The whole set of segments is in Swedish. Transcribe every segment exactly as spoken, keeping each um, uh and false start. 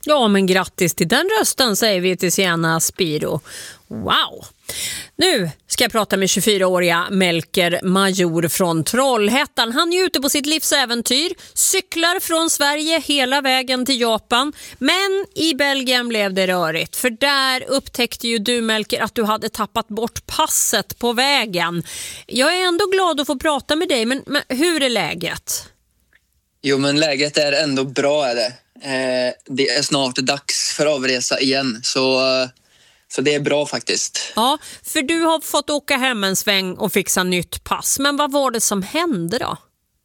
Ja, men grattis till den rösten, säger vi till Sienna Spiro. Wow! Nu ska jag prata med tjugofyraåriga Melker Major från Trollhättan. Han är ute på sitt livsäventyr, cyklar från Sverige hela vägen till Japan. Men i Belgien blev det rörigt, för där upptäckte ju du, Melker, att du hade tappat bort passet på vägen. Jag är ändå glad att få prata med dig, men, men hur är läget? Jo, men läget är ändå bra, är det. Eh, det är snart dags för avresa igen, så... Så det är bra faktiskt. Ja, för du har fått åka hem en sväng och fixa nytt pass. Men vad var det som hände då?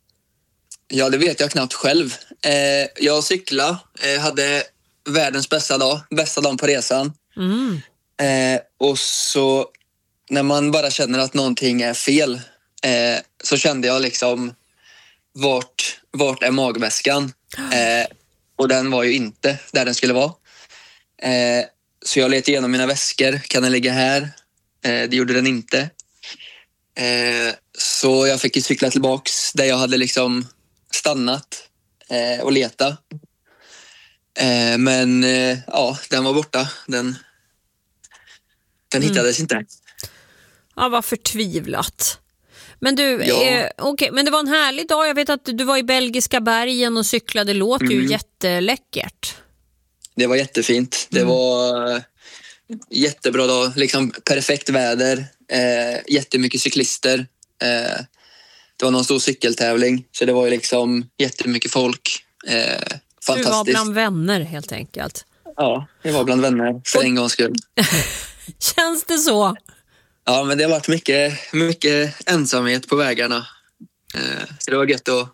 Ja, det vet jag knappt själv. Eh, jag cyklade, eh, hade världens bästa dag, bästa dagen på resan. Mm. Eh, och så när man bara känner att någonting är fel eh, så kände jag liksom vart, vart är magväskan? Eh, och den var ju inte där den skulle vara. Eh, Så jag letade igenom mina väskor. Kan den ligga här? Eh, det gjorde den inte. Eh, så jag fick ju cykla tillbaks där jag hade liksom stannat eh, och leta. Eh, men eh, ja, den var borta. Den, den Mm. hittades inte. Ja, vad förtvivlat. Men du, Ja. eh, okay, men det var en härlig dag. Jag vet att du var i belgiska bergen och cyklade. Det låter ju Mm. jätteläckert. Det var jättefint. Det Mm. var jättebra dag. Liksom perfekt väder. Eh, jättemycket cyklister. Eh, det var någon stor cykeltävling. Så det var ju liksom jättemycket folk. Eh, fantastiskt. Du var bland vänner helt enkelt. Ja, jag var bland vänner för Och... en gångs skull. Känns det så? Ja, men det har varit mycket, mycket ensamhet på vägarna. Eh, så det var gött att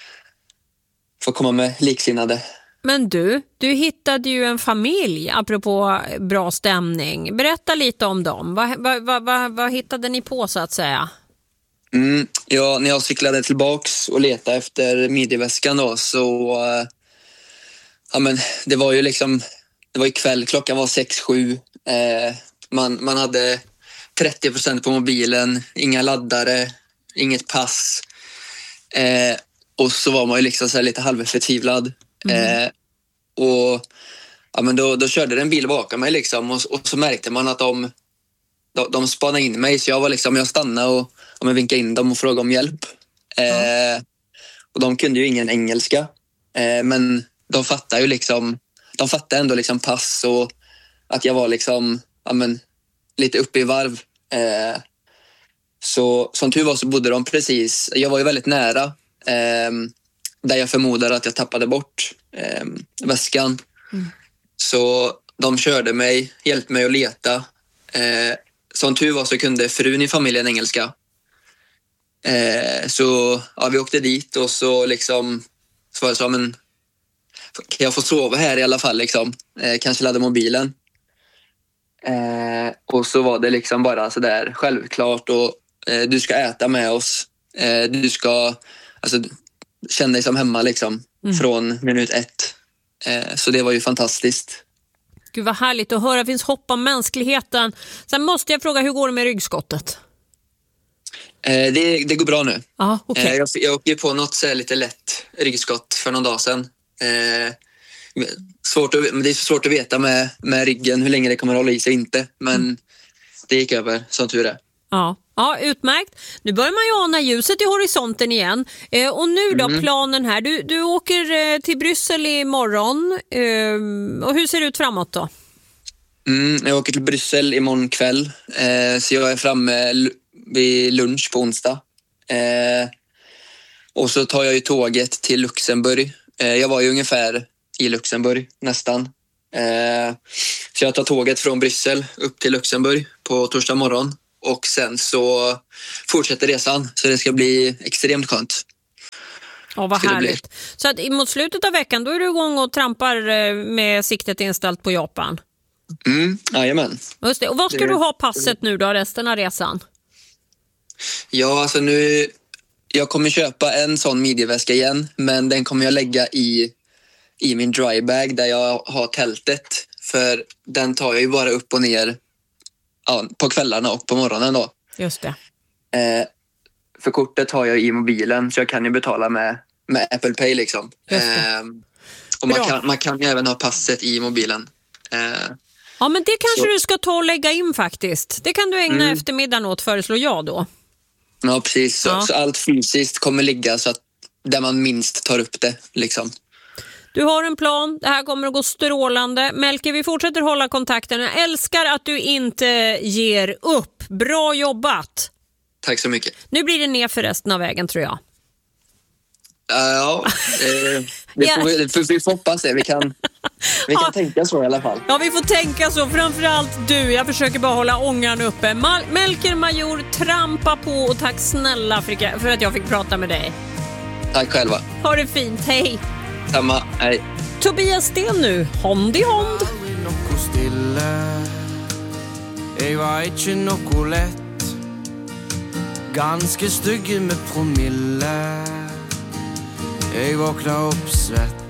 få komma med liksinnade. Men du, du hittade ju en familj apropå bra stämning. Berätta lite om dem. Vad, vad, vad, vad, vad hittade ni på så att säga? Mm, ja, när jag cyklade tillbaks och letade efter midjeväskan då så... Eh, ja, men det var ju liksom... Det var ju kväll, klockan var sex, sju. Eh, man, man hade trettio procent på mobilen, inga laddare, inget pass. Eh, och så var man ju liksom så här lite halvförtvivlad. Mm. Eh, och ja, men då, då körde det en bil bakom mig liksom, och, och så märkte man att de, de, de spanade in mig, så jag var liksom, jag stannade och, och jag vinkade in dem och frågade om hjälp. Eh, mm. Och de kunde ju ingen engelska, eh, men de fattade ju liksom, de fattade ändå liksom pass och att jag var liksom ja, men, lite uppe i varv. Eh, så som tur var så bodde de precis, jag var ju väldigt nära eh, där jag förmodar att jag tappade bort eh, väskan. Mm. Så de körde mig, hjälpte mig att leta. Eh, som tur var så kunde frun i familjen engelska. Eh, så ja, vi åkte dit och så liksom så var jag så, men kan jag få sova här i alla fall liksom? Eh, kanske ladda mobilen. Eh, och så var det liksom bara så där självklart och eh, du ska äta med oss. Eh, du ska alltså känna dig som hemma liksom mm. från minut ett. Eh, så det var ju fantastiskt. Gud vad härligt att höra. Det finns hopp om mänskligheten. Sen måste jag fråga, hur går det med ryggskottet? Eh, det, det går bra nu. Ah, okay. eh, jag, jag åker på något så här lite lätt ryggskott för någon dag sedan. Eh, svårt att, men det är så svårt att veta med, med ryggen hur länge det kommer att hålla i sig inte. Men mm. det gick över, som tur är. Ja. Ja, utmärkt. Nu börjar man ju ana ljuset i horisonten igen. Eh, och nu då, mm. planen här. Du, du åker eh, till Bryssel imorgon. Eh, och hur ser det ut framåt då? Mm, jag åker till Bryssel imorgon kväll. Eh, så jag är framme l- vid lunch på onsdag. Eh, och så tar jag ju tåget till Luxemburg. Eh, jag var ju ungefär i Luxemburg, nästan. Eh, så jag tar tåget från Bryssel upp till Luxemburg på torsdag morgon. Och sen så fortsätter resan. Så det ska bli extremt skönt. Ja, vad härligt. Så att mot slutet av veckan då är du igång och trampar med siktet inställt på Japan. Mm, jajamän. Just det. Och vad ska det... du ha passet nu då, resten av resan? Ja, alltså nu... Jag kommer köpa en sån midjeväska igen. Men den kommer jag lägga i, i min drybag där jag har tältet. För den tar jag ju bara upp och ner... Ja, på kvällarna och på morgonen då. Just det. Eh, för kortet har jag i mobilen så jag kan ju betala med, med Apple Pay liksom. Eh, Och man kan, man kan ju även ha passet i mobilen. Eh, ja, men det kanske så. du ska ta och lägga in faktiskt. Det kan du ägna mm. eftermiddagen åt, föreslår jag då. Ja, precis. Så, ja. så allt fysiskt kommer ligga så att där man minst tar upp det, liksom. Du har en plan, det här kommer att gå strålande. Melker, vi fortsätter hålla kontakten. Jag älskar att du inte ger upp. Bra jobbat. Tack så mycket. Nu blir det ner för resten av vägen, tror jag. Ja, eh, det får vi, för vi får hoppas det. Vi kan, vi kan ja. tänka så i alla fall. Ja, vi får tänka så. Framförallt du. Jag försöker bara hålla ångan uppe. Mal- Melker Major, trampa på och tack snälla för, för att jag fick prata med dig. Tack själva. Ha det fint, hej. Samma, hej. Tobias Sten nu, hånd i hånd. Jeg var ikke noe lett, ganske stygge med promille. Jeg våkna opp svett